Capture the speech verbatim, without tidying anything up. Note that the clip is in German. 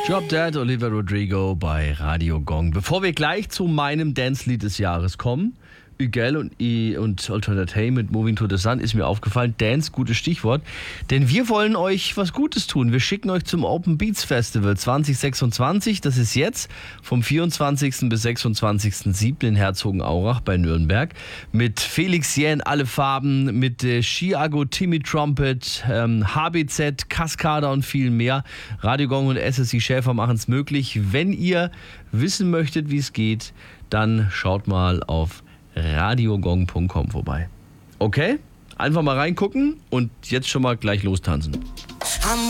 Drop Dead, Olivia Rodrigo bei Radio Gong. Bevor wir gleich zu meinem Dance-Lied des Jahres kommen, Ügel und, und Alternate Hey mit Moving to the Sun, ist mir aufgefallen. Dance, gutes Stichwort. Denn wir wollen euch was Gutes tun. Wir schicken euch zum Open Beats Festival zwanzig sechsundzwanzig. Das ist jetzt vom vierundzwanzigsten bis sechsundzwanzigsten siebten in Herzogenaurach bei Nürnberg. Mit Felix Jähn, alle Farben, mit äh, Chiago, Timmy Trumpet, ähm, H B Z, Cascada und viel mehr. Radio Gong und S S I Schäfer machen es möglich. Wenn ihr wissen möchtet, wie es geht, dann schaut mal auf radiogong punkt com vorbei. Okay? Einfach mal reingucken und jetzt schon mal gleich lostanzen.